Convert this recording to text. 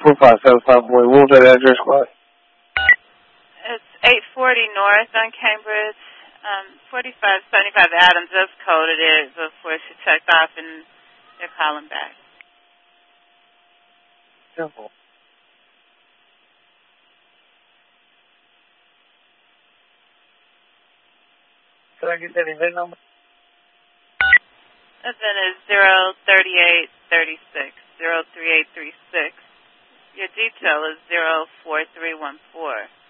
4575 boy. What was that address like? It's 840 North on Cambridge, 4575 Adams. That's code it is before she checked off and they're calling back. Simple. Can I get that event number? Event is 03836, 03836. Your detail is 04314.